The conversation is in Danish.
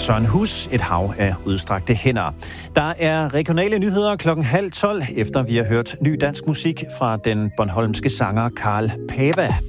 Søren Hus, Et hav af udstrakte hænder. Der er regionale nyheder 11:30, efter vi har hørt ny dansk musik fra den bornholmske sanger Karl Pava.